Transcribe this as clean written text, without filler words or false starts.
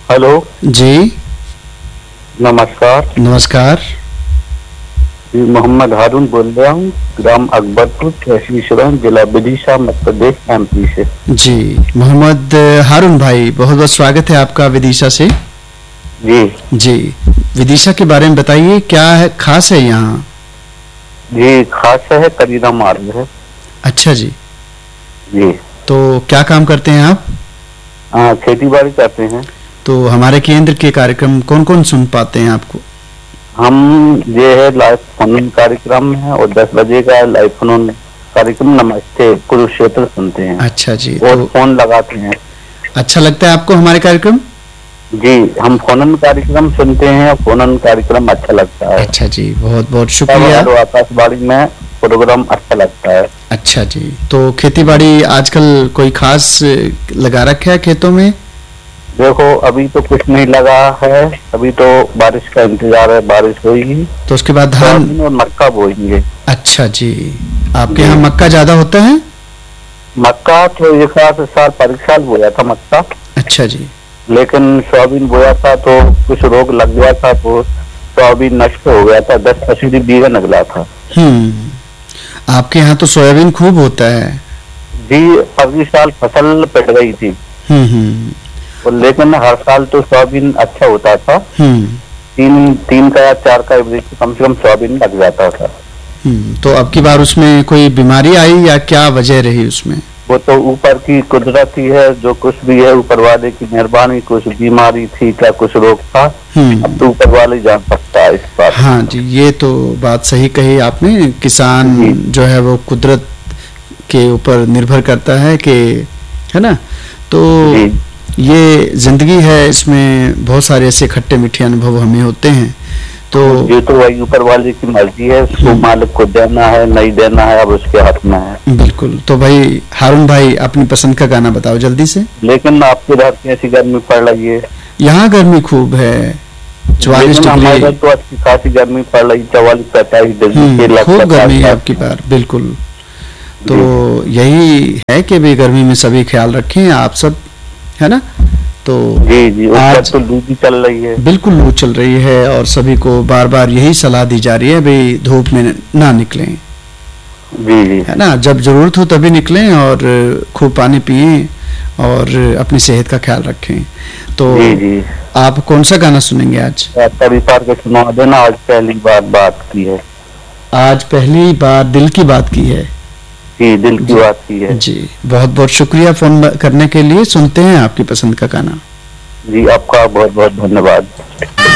Hello जी नमस्कार नमस्कार। जी, मोहम्मद हारून बोल रहा हूँ, ग्राम अकबरपुर, तहसील सुरन, जिला विदिशा, मध्य प्रदेश, एमपी से। जी मोहम्मद हारून भाई, बहुत बहुत स्वागत है आपका विदिशा से। जी जी, विदिशा के बारे में बताइए, क्या है खास है यहाँ? जी, खास है, करीना मार्ग है। अच्छा जी, जी तो क्या काम करते हैं आप? हाँ, खेती बाड़ी करते हैं। तो हमारे केंद्र के कार्यक्रम कौन कौन सुन पाते हैं आपको? हम ये है लाइव फोन कार्यक्रम है, और 10 बजे का लाइव फोन कार्यक्रम नमस्ते कुरुक्षेत्र सुनते हैं अच्छा जी, और तो फोन लगाते हैं। अच्छा लगता है आपको हमारे कार्यक्रम? जी, हम फोनन कार्यक्रम सुनते हैं, फोनन कार्यक्रम अच्छा लगता है। अच्छा जी, बहुत बहुत सब शुक्रिया। हेलो आकाशवाणी में प्रोग्राम अच्छा लगता है। अच्छा जी, तो खेती बाड़ी आजकल कोई खास लगा रखा है खेतों में? देखो, अभी तो कुछ नहीं लगा है, अभी तो बारिश का इंतजार है, बारिश होगी तो उसके बाद धान। सोयाबीन और मक्का बोएंगे। अच्छा जी, आपके यहाँ मक्का ज्यादा होता है? मक्का तो एक साल पर साल बोया था मक्का, अच्छा जी। लेकिन सोयाबीन बोया था तो कुछ रोग लग गया था, तो सोयाबीन नष्ट हो गया था, 10-80 बीघा निकला था। आपके यहाँ तो सोयाबीन खूब होता है। जी, अगली साल फसल पिट गई थी, और लेकिन हर साल तो सोयाबीन अच्छा होता था। तीन तीन का या 4 का एवरेज कम से कम सोयाबीन लग जाता था। तो अब की बार उसमें कोई बीमारी आई या क्या वजह रही उसमें? वो तो ऊपर की कुदरत ही है, जो कुछ भी है ऊपर वाले की मेहरबानी। कुछ बीमारी थी क्या, कुछ रोग था, अब तो ऊपर वाले जान सकता है इस बात। हाँ जी, ये तो बात सही कही आपने। किसान जो है वो कुदरत के ऊपर निर्भर करता है कि, है ना? तो ये जिंदगी है, इसमें बहुत सारे ऐसे खट्टे मीठे अनुभव हमें होते हैं। तो ये तो वही ऊपर वाले की मर्जी है, उसको मालिक को देना है नहीं देना है, अब उसके हाथ में है। बिल्कुल। तो भाई हारून भाई, अपनी पसंद का गाना बताओ जल्दी से। लेकिन आपके इधर कैसी गर्मी पड़ रही है? यहाँ गर्मी खूब है, 44 डिग्री। तो अच्छी खासी गर्मी पड़ रही, 44-45 डिग्री खूब गर्मी है आपकी बार, बिल्कुल। तो यही है कि भी गर्मी में सभी ख्याल रखें आप सब, है ना? तो जी आज तो लू भी चल रही है। बिल्कुल लू चल रही है, और सभी को बार बार यही सलाह दी जा रही है, भाई धूप में ना निकलें। जी है ना? जब जरूरत हो तभी निकलें, और खूब पानी पिएं, और अपनी सेहत का ख्याल रखें। तो जी आप कौन सा गाना सुनेंगे आज? परिवार के सुना देना। आज पहली बार बात की है। आज पहली बार दिल की बात की है। जी, दिल की बात की है। जी, बहुत बहुत शुक्रिया फोन करने के लिए। सुनते हैं आपकी पसंद का गाना। जी, आपका बहुत बहुत धन्यवाद।